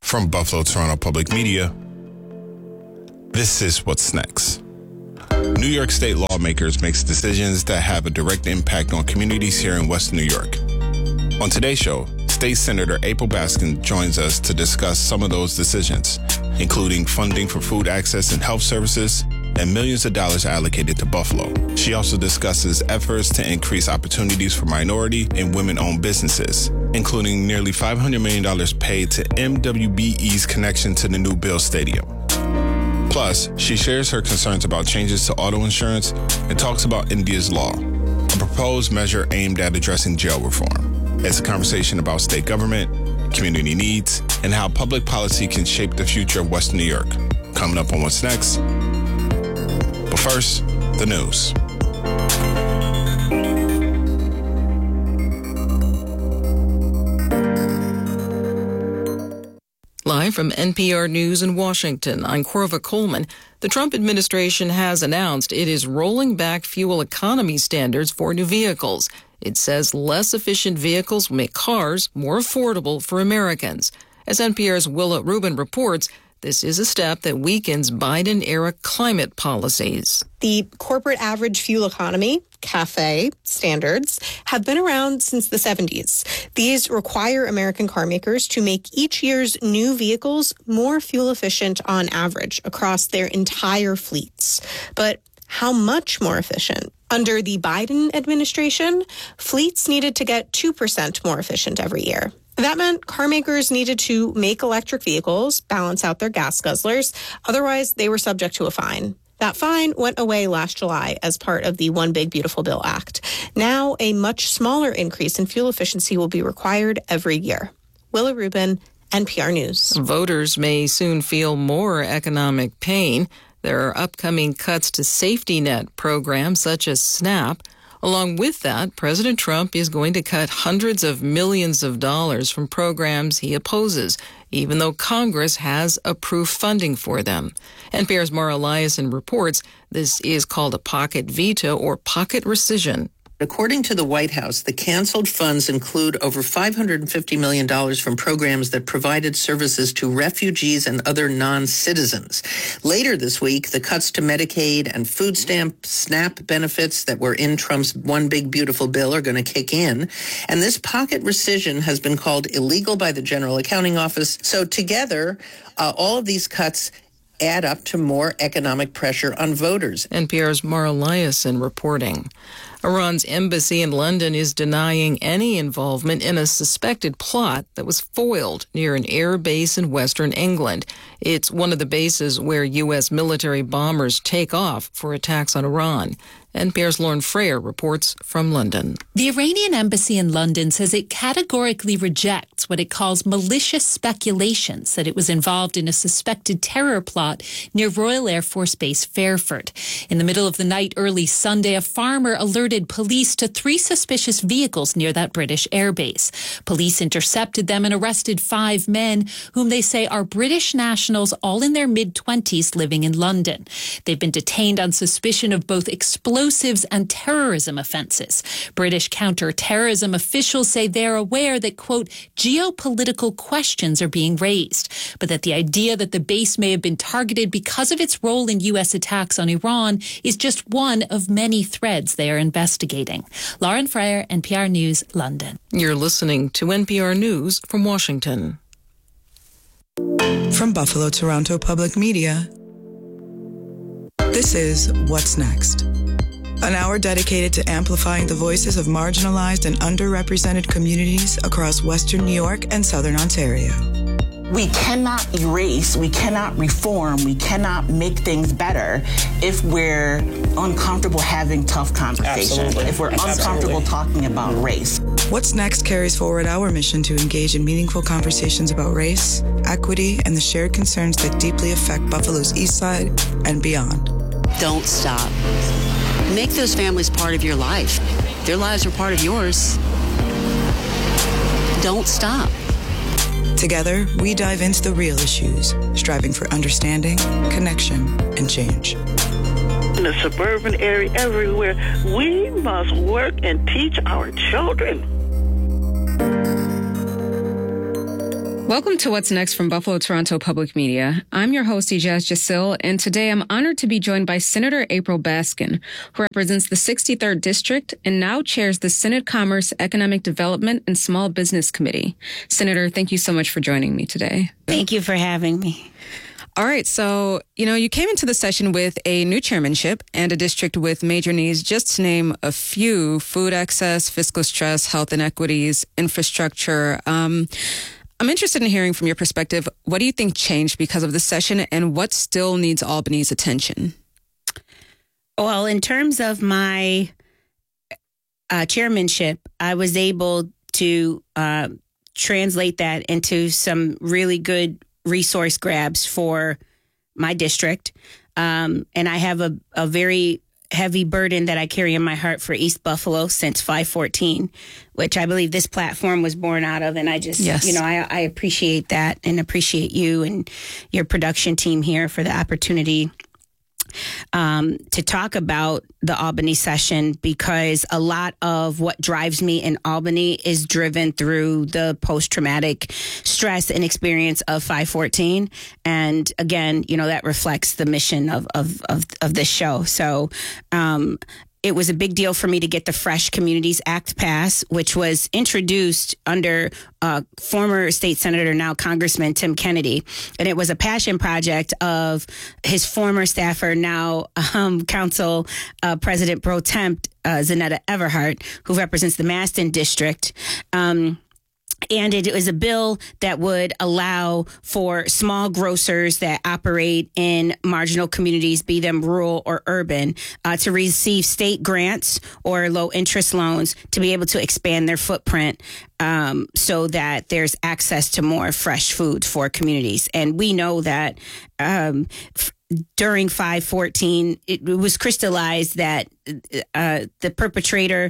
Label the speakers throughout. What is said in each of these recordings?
Speaker 1: From Buffalo Toronto Public Media, this is What's Next. New York State lawmakers make decisions that have a direct impact on communities here in Western New York. On today's show, State Senator April Baskin joins us to discuss some of those decisions, including funding for food access and health services and millions of dollars allocated to Buffalo. She also discusses efforts to increase opportunities for minority and women-owned businesses, including nearly $500 million paid to MWBE's connection to the new Bills Stadium. Plus, she shares her concerns about changes to auto insurance and talks about India's law, a proposed measure aimed at addressing jail reform. It's a conversation about state government, community needs, and how public policy can shape the future of Western New York. Coming up on What's Next. But first, the news.
Speaker 2: Live from NPR News in Washington, I'm Corva Coleman. The Trump administration has announced it is rolling back fuel economy standards for new vehicles. It says less efficient vehicles will make cars more affordable for Americans. As NPR's Willa Rubin reports, this is a step that weakens Biden-era climate policies.
Speaker 3: The corporate average fuel economy, CAFE standards, have been around since the 70s. These require American car makers to make each year's new vehicles more fuel efficient on average across their entire fleets. But how much more efficient? Under the Biden administration, fleets needed to get 2% more efficient every year. That meant car makers needed to make electric vehicles balance out their gas guzzlers. Otherwise, they were subject to a fine. That fine went away last July as part of the One Big Beautiful Bill Act. Now, a much smaller increase in fuel efficiency will be required every year. Willa Rubin, NPR News.
Speaker 2: Voters may soon feel more economic pain. There are upcoming cuts to safety net programs such as SNAP. Along with that, President Trump is going to cut hundreds of millions of dollars from programs he opposes, even though Congress has approved funding for them. NPR's Mara Eliason reports this is called a pocket veto or pocket rescission.
Speaker 4: According to the White House, the canceled funds include over $550 million from programs that provided services to refugees and other non-citizens. Later this week, the cuts to Medicaid and food stamp SNAP benefits that were in Trump's One Big Beautiful Bill are going to kick in. And this pocket rescission has been called illegal by the General Accounting Office. So together, all of these cuts add up to more economic pressure on voters.
Speaker 2: NPR's Mara Eliason reporting. Iran's embassy in London is denying any involvement in a suspected plot that was foiled near an air base in western England. It's one of the bases where U.S. military bombers take off for attacks on Iran. NPR's Lauren Freyer reports from London.
Speaker 5: The Iranian embassy in London says it categorically rejects what it calls malicious speculations that it was involved in a suspected terror plot near Royal Air Force Base Fairford. In the middle of the night early Sunday, a farmer alerted police to 3 suspicious vehicles near that British airbase. Police intercepted them and arrested 5 men, whom they say are British nationals, all in their mid-20s, living in London. They've been detained on suspicion of both explosives and terrorism offenses. British counter-terrorism officials say they're aware that, quote, geopolitical questions are being raised, but that the idea that the base may have been targeted because of its role in U.S. attacks on Iran is just one of many threads they are investigating. Lauren Freyer, NPR News, London.
Speaker 2: You're listening to NPR News from Washington.
Speaker 6: From Buffalo Toronto Public Media, this is What's Next. An hour dedicated to amplifying the voices of marginalized and underrepresented communities across Western New York and Southern Ontario.
Speaker 7: We cannot erase, we cannot reform, we cannot make things better if we're uncomfortable having tough conversations,
Speaker 4: Absolutely.
Speaker 7: if we're uncomfortable talking about race.
Speaker 6: What's Next carries forward our mission to engage in meaningful conversations about race, equity, and the shared concerns that deeply affect Buffalo's East Side and beyond.
Speaker 8: Don't stop. Make those families part of your life. Their lives are part of yours. Don't stop.
Speaker 6: Together, we dive into the real issues, striving for understanding, connection, and change.
Speaker 9: In the suburban area, everywhere, we must work and teach our children.
Speaker 10: Welcome to What's Next from Buffalo Toronto Public Media. I'm your host, Ijaz Jasil, and today I'm honored to be joined by Senator April Baskin, who represents the 63rd District and now chairs the Senate Commerce, Economic Development, and Small Business Committee. Senator, thank you so much for joining me today.
Speaker 11: Thank you for having me.
Speaker 10: All right. So, you came into the session with a new chairmanship and a district with major needs, just to name a few: food access, fiscal stress, health inequities, infrastructure. I'm interested in hearing from your perspective, what do you think changed because of the session, and what still needs Albany's attention?
Speaker 11: Well, in terms of my chairmanship, I was able to translate that into some really good resource grabs for my district. And I have a very heavy burden that I carry in my heart for East Buffalo since 514, which I believe this platform was born out of. And I just, I appreciate that and appreciate you and your production team here for the opportunity to talk about the Albany session, because a lot of what drives me in Albany is driven through the post-traumatic stress and experience of 514. And again, that reflects the mission of this show. So, it was a big deal for me to get the Fresh Communities Act passed, which was introduced under former state senator, now Congressman Tim Kennedy. And it was a passion project of his former staffer, now Council President Pro Temp Zanetta Everhart, who represents the Maston District. And it was a bill that would allow for small grocers that operate in marginal communities, be them rural or urban, to receive state grants or low interest loans to be able to expand their footprint, so that there's access to more fresh food for communities. And we know that during 514, it was crystallized that the perpetrator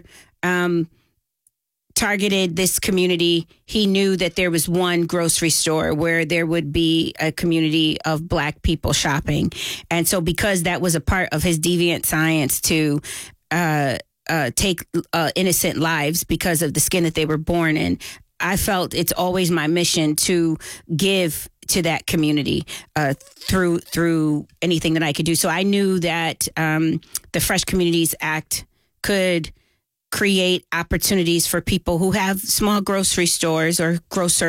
Speaker 11: targeted this community. He knew that there was one grocery store where there would be a community of Black people shopping. And so because that was a part of his deviant science to take innocent lives because of the skin that they were born in, I felt it's always my mission to give to that community through anything that I could do. So I knew that the Fresh Communities Act could create opportunities for people who have small grocery stores or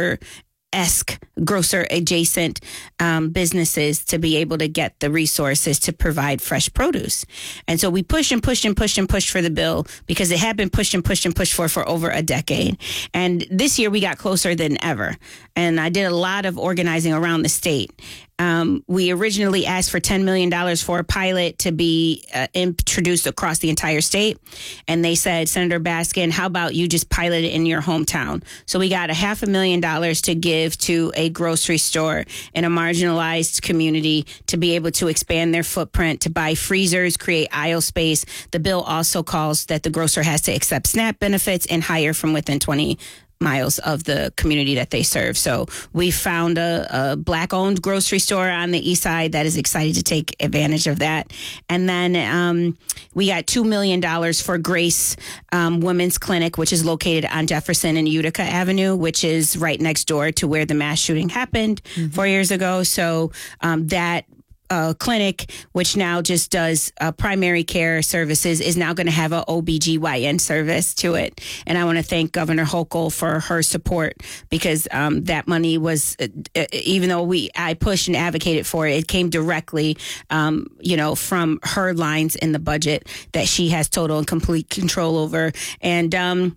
Speaker 11: grocer adjacent businesses to be able to get the resources to provide fresh produce. And so we pushed and pushed and pushed and pushed for the bill because it had been pushed and pushed and pushed for over a decade. And this year we got closer than ever. And I did a lot of organizing around the state. We originally asked for $10 million for a pilot to be introduced across the entire state. And they said, Senator Baskin, how about you just pilot it in your hometown? So we got $500,000 to give to a grocery store in a marginalized community to be able to expand their footprint, to buy freezers, create aisle space. The bill also calls that the grocer has to accept SNAP benefits and hire from within 20 miles of the community that they serve. So we found a Black-owned grocery store on the east side that is excited to take advantage of that. And then we got $2 million for Grace Women's Clinic, which is located on Jefferson and Utica Avenue, which is right next door to where the mass shooting happened 4 years ago. So that clinic, which now just does primary care services, is now going to have a OBGYN service to it. And I want to thank Governor Hochul for her support, because that money was, even though I pushed and advocated for it, it came directly, from her lines in the budget that she has total and complete control over. And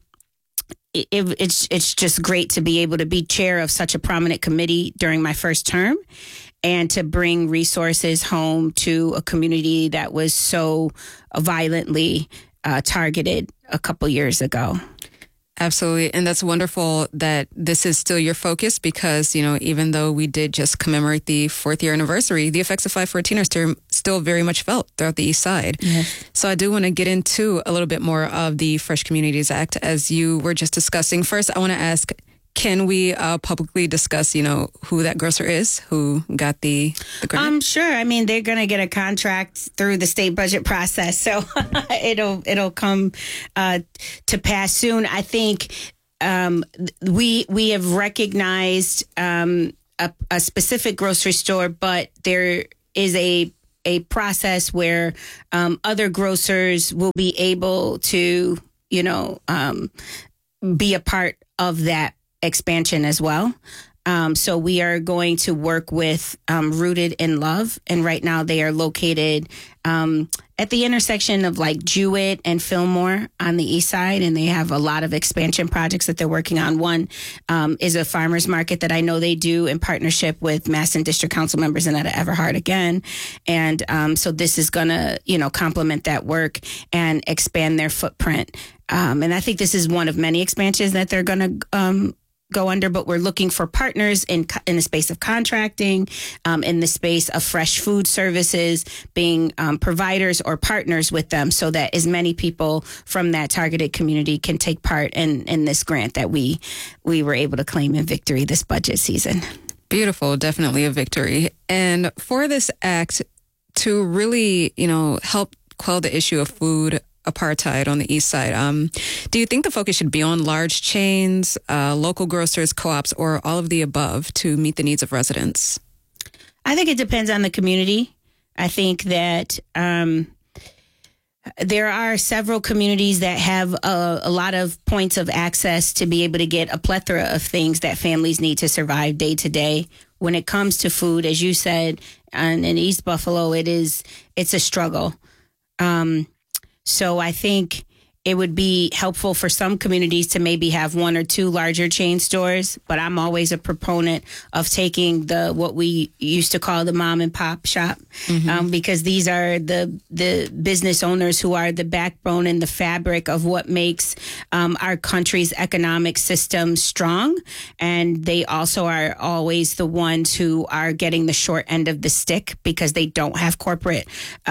Speaker 11: it's just great to be able to be chair of such a prominent committee during my first term, and to bring resources home to a community that was so violently targeted a couple years ago.
Speaker 10: Absolutely. And that's wonderful that this is still your focus, because, even though we did just commemorate the 4th year anniversary, the effects of 514 are still very much felt throughout the East Side. Yes. So I do want to get into a little bit more of the Fresh Communities Act, as you were just discussing. First, I want to ask, can we publicly discuss, who that grocer is, who got the grant?
Speaker 11: Sure. I mean, they're going to get a contract through the state budget process, so it'll come to pass soon. I think we have recognized a specific grocery store, but there is a process where other grocers will be able to, be a part of that expansion as well. So we are going to work with Rooted in Love. And right now they are located at the intersection of like Jewett and Fillmore on the east side. And they have a lot of expansion projects that they're working on. One is a farmer's market that I know they do in partnership with Masson District Council members Annetta Everhart again. And so this is going to, complement that work and expand their footprint. And I think this is one of many expansions that they're going to go under, but we're looking for partners in the space of contracting, in the space of fresh food services, being providers or partners with them so that as many people from that targeted community can take part in this grant that we were able to claim in victory this budget season.
Speaker 10: Beautiful. Definitely a victory. And for this act to really, help quell the issue of food apartheid on the east side, do you think the focus should be on large chains, local grocers, co-ops, or all of the above to meet the needs of residents?
Speaker 11: I think it depends on the community. I think that there are several communities that have a lot of points of access to be able to get a plethora of things that families need to survive day to day. When it comes to food, as you said, in East Buffalo, it's a struggle. So I think it would be helpful for some communities to maybe have one or two larger chain stores, but I'm always a proponent of taking what we used to call the mom and pop shop, because these are the business owners who are the backbone and the fabric of what makes our country's economic system strong. And they also are always the ones who are getting the short end of the stick because they don't have corporate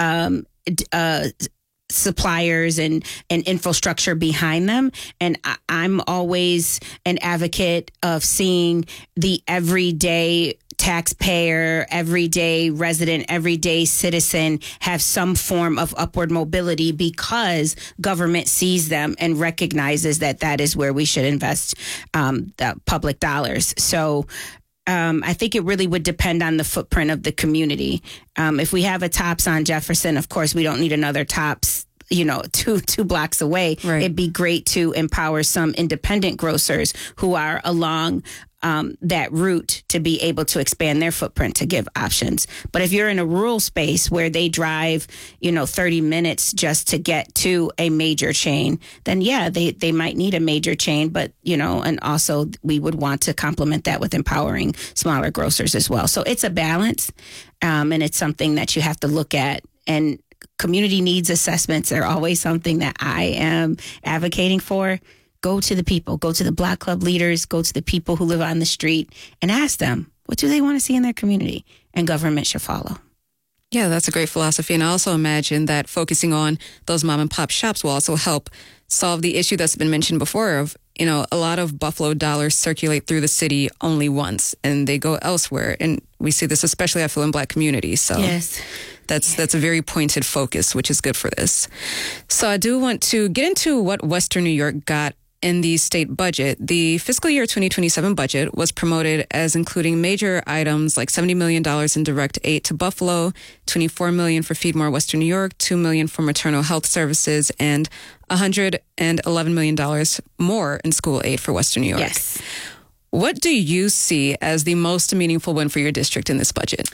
Speaker 11: suppliers and infrastructure behind them. And I'm always an advocate of seeing the everyday taxpayer, everyday resident, everyday citizen have some form of upward mobility because government sees them and recognizes that is where we should invest the public dollars. So I think it really would depend on the footprint of the community. If we have a Tops on Jefferson, of course, we don't need another Tops, two blocks away. Right. It'd be great to empower some independent grocers who are along that route to be able to expand their footprint to give options. But if you're in a rural space where they drive, 30 minutes just to get to a major chain, then yeah, they might need a major chain, but, and also we would want to complement that with empowering smaller grocers as well. So it's a balance, and it's something that you have to look at. And community needs assessments are always something that I am advocating for. Go to the people, go to the Block Club leaders, go to the people who live on the street and ask them, what do they want to see in their community? And government should follow.
Speaker 10: Yeah, that's a great philosophy. And I also imagine that focusing on those mom and pop shops will also help solve the issue that's been mentioned before of, a lot of Buffalo dollars circulate through the city only once and they go elsewhere. And we see this, especially I feel in Black communities. So yes. That's a very pointed focus, which is good for this. So I do want to get into what Western New York got in the state budget. The fiscal year 2027 budget was promoted as including major items like $70 million in direct aid to Buffalo, $24 million for Feed More Western New York, $2 million for maternal health services, and $111 million more in school aid for Western New York.
Speaker 11: Yes.
Speaker 10: What do you see as the most meaningful win for your district in this budget?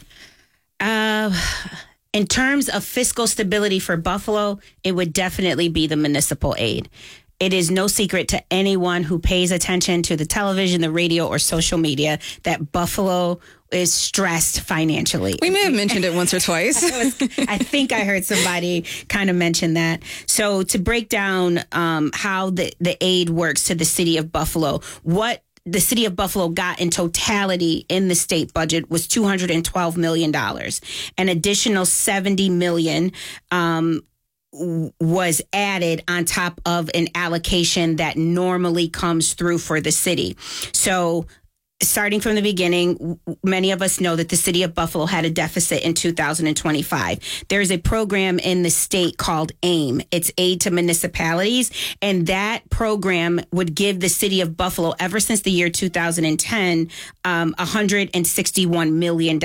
Speaker 11: In terms of fiscal stability for Buffalo, it would definitely be the municipal aid. It is no secret to anyone who pays attention to the television, the radio, or social media that Buffalo is stressed financially.
Speaker 10: We may have mentioned it once or twice.
Speaker 11: I think I heard somebody kind of mention that. So to break down how the aid works to the city of Buffalo, what the city of Buffalo got in totality in the state budget was $212 million. An additional $70 million was added on top of an allocation that normally comes through for the city. So starting from the beginning, many of us know that the city of Buffalo had a deficit in 2025. There's a program in the state called AIM. It's Aid to Municipalities. And that program would give the city of Buffalo, ever since the year 2010, $161 million.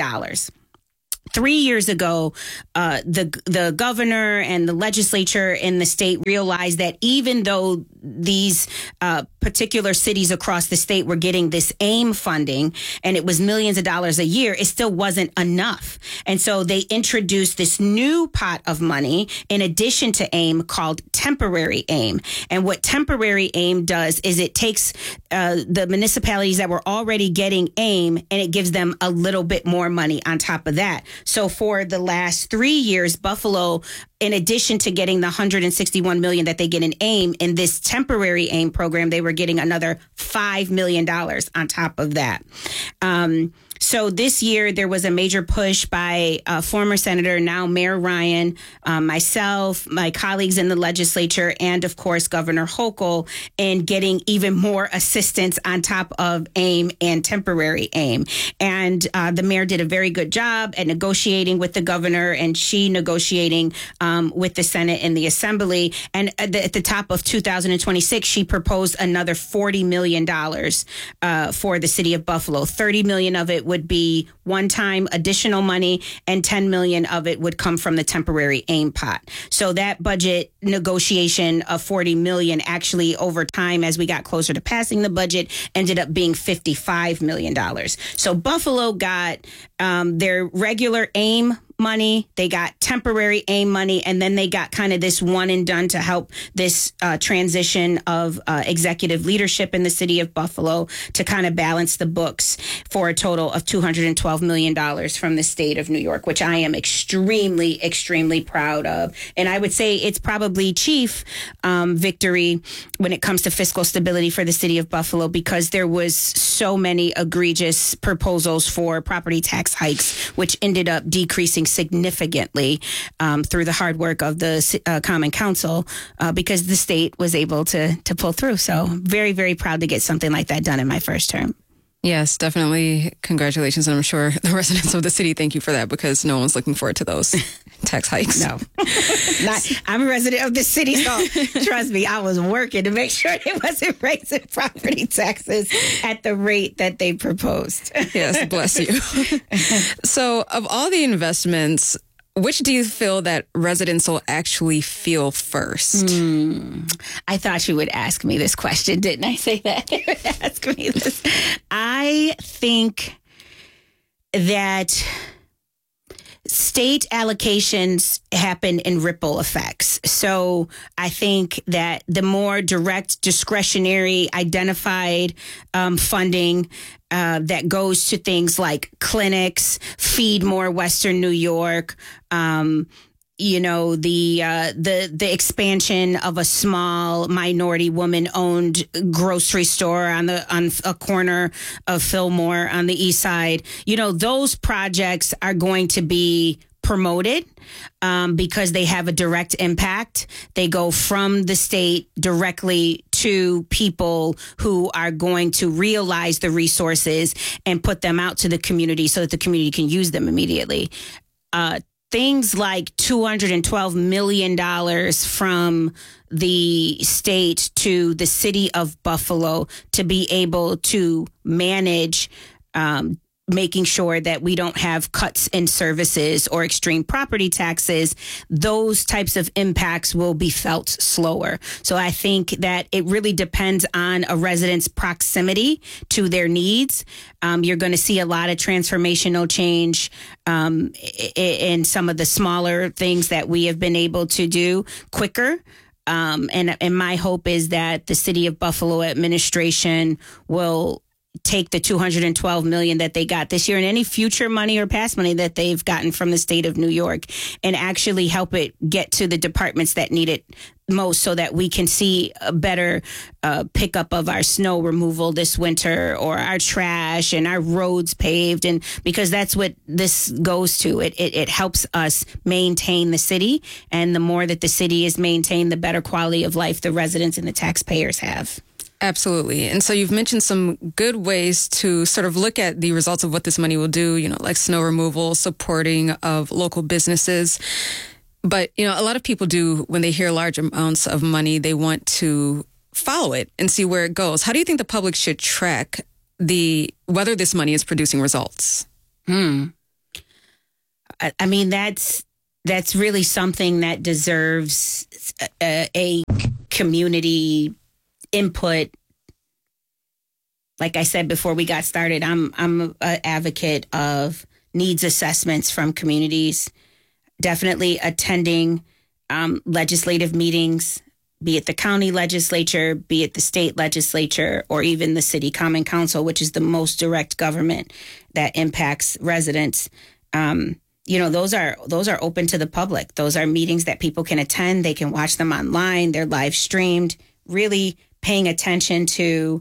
Speaker 11: 3 years ago, the governor and the legislature in the state realized that even though these particular cities across the state were getting this AIM funding, and it was millions of dollars a year, it still wasn't enough. And so they introduced this new pot of money in addition to AIM called temporary AIM. And what temporary AIM does is it takes the municipalities that were already getting AIM and it gives them a little bit more money on top of that. So for the last 3 years, Buffalo, in addition to getting the $161 million that they get in AIM, in this temporary AIM program, they were getting another $5 million on top of that. So this year, there was a major push by former Senator, now Mayor Ryan, myself, my colleagues in the legislature, and of course, Governor Hochul, in getting even more assistance on top of AIM and temporary AIM. And the mayor did a very good job at negotiating with the governor, and she negotiating with the Senate and the Assembly. And at the top of 2026, she proposed another $40 million for the city of Buffalo. $30 million of it would be one-time additional money, and $10 million of it would come from the temporary AIM pot. So that budget negotiation of $40 million actually over time, as we got closer to passing the budget, ended up being $55 million. So Buffalo got their regular AIM money, they got temporary AIM money, and then they got kind of this one and done to help this transition of executive leadership in the city of Buffalo to kind of balance the books for a total of $212 million from the state of New York, which I am extremely, extremely proud of. And I would say it's probably chief victory when it comes to fiscal stability for the city of Buffalo, because there was so many egregious proposals for property tax hikes, which ended up decreasing significantly through the hard work of the Common Council, because the state was able to pull through. So very, very proud to get something like that done in my first term.
Speaker 10: Yes, definitely. Congratulations. And I'm sure the residents of the city thank you for that, because no one's looking forward to those tax hikes.
Speaker 11: No. I'm a resident of the city, so trust me, I was working to make sure they wasn't raising property taxes at the rate that they proposed.
Speaker 10: Yes, bless you. So of all the investments, which do you feel that residents will actually feel first?
Speaker 11: I thought you would ask me this question, didn't I say that? You would ask me this. I think that state allocations happen in ripple effects. So I think that the more direct, discretionary, identified funding that goes to things like clinics, Feed More Western New York, the expansion of a small minority woman-owned grocery store on a corner of Fillmore on the east side. Those projects are going to be promoted because they have a direct impact. They go from the state directly to people who are going to realize the resources and put them out to the community so that the community can use them immediately. Things like $212 million from the state to the city of Buffalo to be able to manage making sure that we don't have cuts in services or extreme property taxes, those types of impacts will be felt slower. So I think that it really depends on a resident's proximity to their needs. You're going to see a lot of transformational change in some of the smaller things that we have been able to do quicker. And my hope is that the city of Buffalo administration will take the $212 million that they got this year and any future money or past money that they've gotten from the state of New York and actually help it get to the departments that need it most, so that we can see a better pickup of our snow removal this winter, or our trash and our roads paved. And because that's what this goes to. It helps us maintain the city. And the more that the city is maintained, the better quality of life the residents and the taxpayers have.
Speaker 10: Absolutely. And so you've mentioned some good ways to sort of look at the results of what this money will do, like snow removal, supporting of local businesses. But, a lot of people do, when they hear large amounts of money, they want to follow it and see where it goes. How do you think the public should track whether this money is producing results?
Speaker 11: I mean, that's really something that deserves a community input. Like I said before we got started, I'm an advocate of needs assessments from communities. Definitely attending legislative meetings, be it the county legislature, be it the state legislature, or even the city common council, which is the most direct government that impacts residents. Those are open to the public. Those are meetings that people can attend. They can watch them online. They're live streamed. Really paying attention to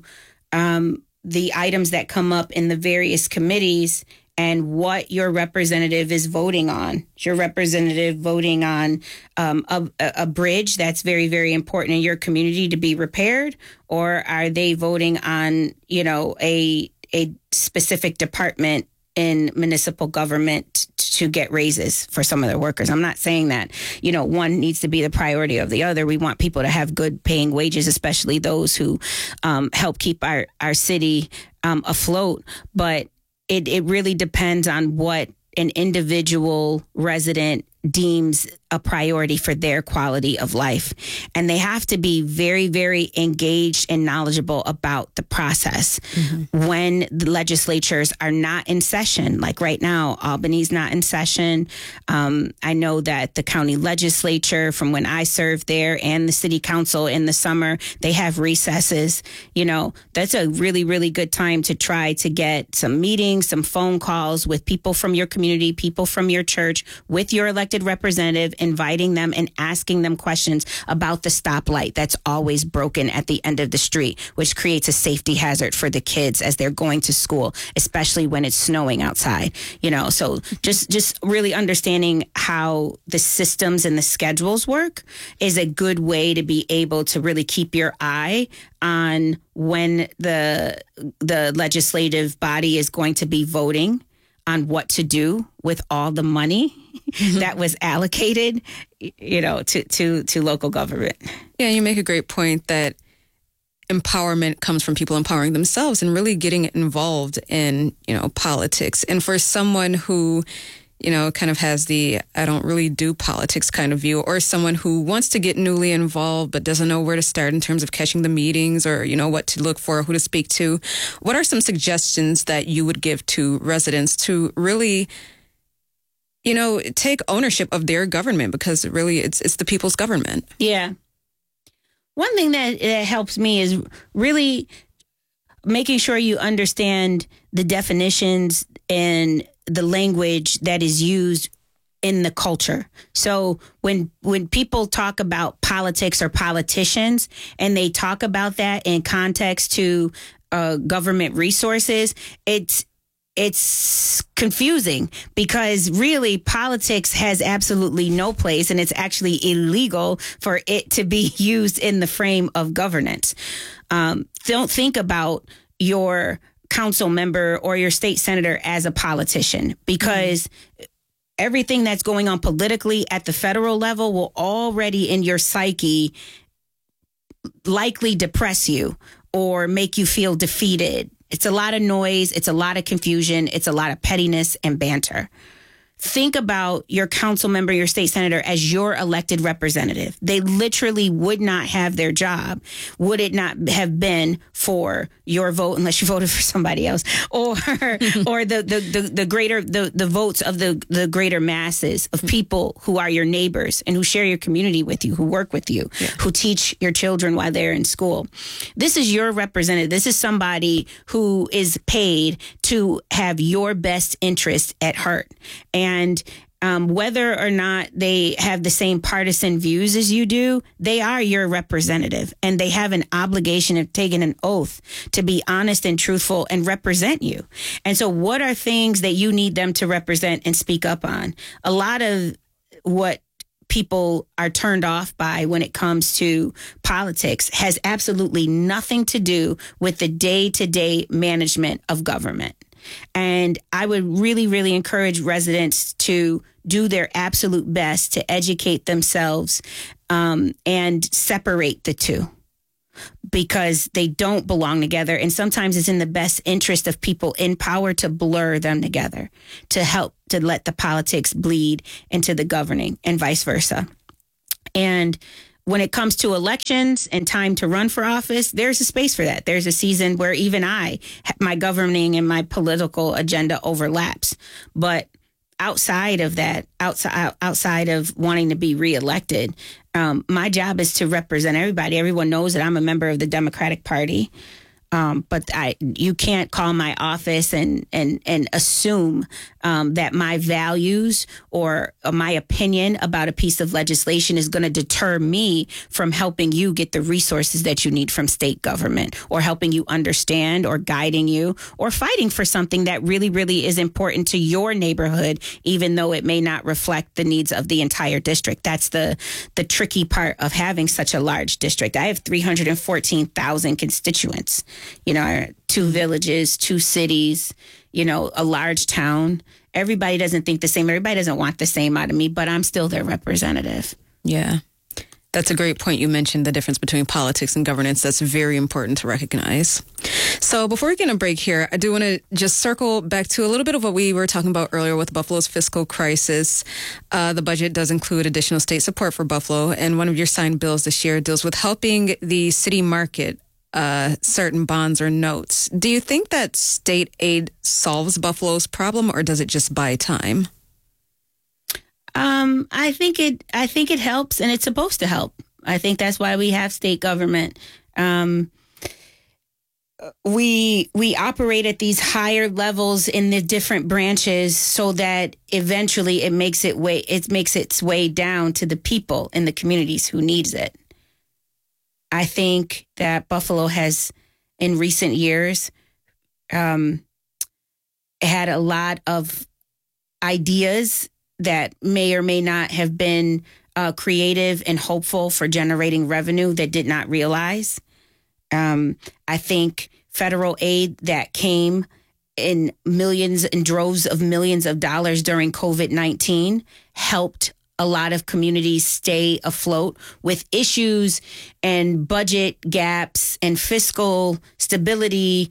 Speaker 11: the items that come up in the various committees and what your representative is voting on. Is your representative voting on a bridge that's very, very important in your community to be repaired? Or are they voting on, a specific department in municipal government to get raises for some of their workers? I'm not saying that, one needs to be the priority of the other. We want people to have good paying wages, especially those who help keep our city afloat. But it really depends on what an individual resident deems a priority for their quality of life. And they have to be very, very engaged and knowledgeable about the process. Mm-hmm. When the legislatures are not in session, like right now, Albany's not in session. I know that the county legislature, from when I served there, and the city council in the summer, they have recesses. That's a really, really good time to try to get some meetings, some phone calls with people from your community, people from your church, with your elected representative, inviting them and asking them questions about the stoplight that's always broken at the end of the street, which creates a safety hazard for the kids as they're going to school, especially when it's snowing outside. So just really understanding how the systems and the schedules work is a good way to be able to really keep your eye on when the legislative body is going to be voting on what to do with all the money that was allocated, to local government.
Speaker 10: Yeah, you make a great point that empowerment comes from people empowering themselves and really getting involved in, politics. And for someone who, kind of has the I don't really do politics kind of view, or someone who wants to get newly involved but doesn't know where to start in terms of catching the meetings or, what to look for, who to speak to, what are some suggestions that you would give to residents to really, take ownership of their government? Because really it's the people's government.
Speaker 11: Yeah. One thing that helps me is really making sure you understand the definitions and the language that is used in the culture. So when people talk about politics or politicians, and they talk about that in context to government resources, it's confusing, because really politics has absolutely no place, and it's actually illegal for it to be used in the frame of governance. Don't think about your council member or your state senator as a politician, because everything that's going on politically at the federal level will already in your psyche likely depress you or make you feel defeated. It's a lot of noise. It's a lot of confusion. It's a lot of pettiness and banter. Think about your council member, your state senator, as your elected representative. They literally would not have their job, would it not have been for your vote, unless you voted for somebody else, or the greater the votes of the greater masses of people who are your neighbors and who share your community with you, who work with you, who teach your children while they're in school. This is your representative. This is somebody who is paid to have your best interest at heart. And whether or not they have the same partisan views as you do, they are your representative, and they have an obligation of taking an oath to be honest and truthful and represent you. And so what are things that you need them to represent and speak up on? A lot of what people are turned off by when it comes to politics has absolutely nothing to do with the day-to-day management of government. And I would really, really encourage residents to do their absolute best to educate themselves and separate the two, because they don't belong together. And sometimes it's in the best interest of people in power to blur them together, to help to let the politics bleed into the governing and vice versa. And when it comes to elections and time to run for office, there's a space for that. There's a season where even my governing and my political agenda overlaps. But outside of that, outside of wanting to be reelected, my job is to represent everybody. Everyone knows that I'm a member of the Democratic Party. But you can't call my office and assume that my values or my opinion about a piece of legislation is going to deter me from helping you get the resources that you need from state government, or helping you understand, or guiding you, or fighting for something that really, really is important to your neighborhood, even though it may not reflect the needs of the entire district. That's the tricky part of having such a large district. I have 314,000 constituents. 2 villages, 2 cities, a large town. Everybody doesn't think the same. Everybody doesn't want the same out of me, but I'm still their representative.
Speaker 10: Yeah. That's a great point. You mentioned the difference between politics and governance. That's very important to recognize. So before we get a break here, I do want to just circle back to a little bit of what we were talking about earlier with Buffalo's fiscal crisis. The budget does include additional state support for Buffalo, and one of your signed bills this year deals with helping the city market certain bonds or notes. Do you think that state aid solves Buffalo's problem, or does it just buy time?
Speaker 11: I think it helps, and it's supposed to help. I think that's why we have state government. We operate at these higher levels in the different branches so that eventually it makes its way down to the people in the communities who needs it. I think that Buffalo has, in recent years, had a lot of ideas that may or may not have been creative and hopeful for generating revenue that did not realize. I think federal aid that came in millions and droves of millions of dollars during COVID-19 helped a lot of communities stay afloat with issues and budget gaps and fiscal stability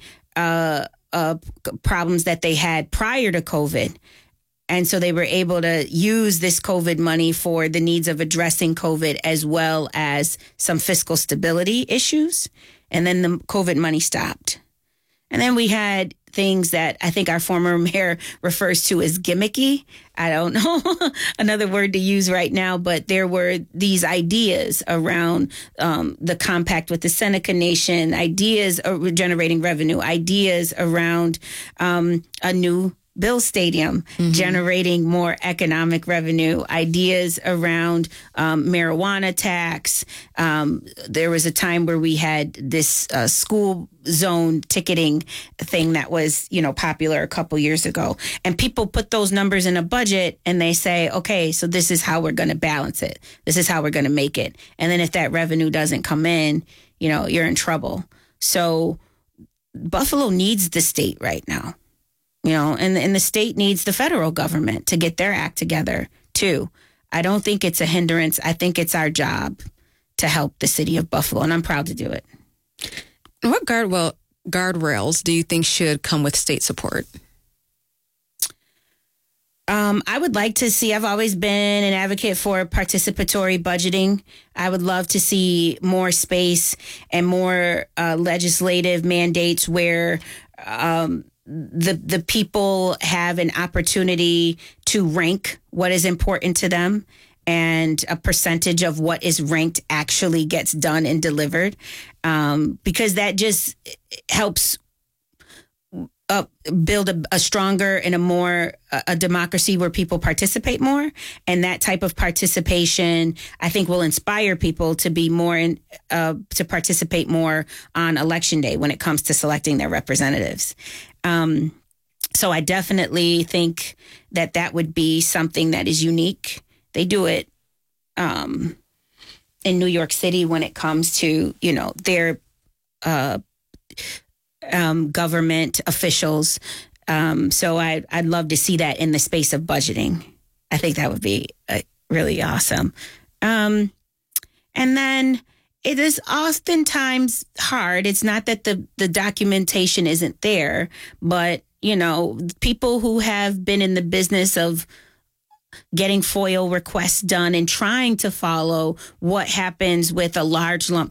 Speaker 11: problems that they had prior to COVID. And so they were able to use this COVID money for the needs of addressing COVID, as well as some fiscal stability issues. And then the COVID money stopped. And then we had things that I think our former mayor refers to as gimmicky. I don't know another word to use right now, but there were these ideas around the compact with the Seneca Nation, ideas of generating revenue, ideas around a new Bill Stadium, generating more economic revenue, ideas around marijuana tax. There was a time where we had this school zone ticketing thing that was, popular a couple years ago. And people put those numbers in a budget and they say, okay, so this is how we're going to balance it. This is how we're going to make it. And then if that revenue doesn't come in, you're in trouble. So Buffalo needs the state right now. And the state needs the federal government to get their act together, too. I don't think it's a hindrance. I think it's our job to help the city of Buffalo, and I'm proud to do it.
Speaker 10: What guardrails do you think should come with state support?
Speaker 11: I would like to see, I've always been an advocate for participatory budgeting. I would love to see more space and more legislative mandates where the people have an opportunity to rank what is important to them, and a percentage of what is ranked actually gets done and delivered, because that just helps build a stronger and a democracy where people participate more. And that type of participation, I think, will inspire people to be more to participate more on election day when it comes to selecting their representatives. So I definitely think that would be something that is unique. They do it in New York City when it comes to, their government officials. So I'd love to see that in the space of budgeting. I think that would be really awesome. And then it is oftentimes hard. It's not that the documentation isn't there, but, people who have been in the business of getting FOIL requests done and trying to follow what happens with a large lump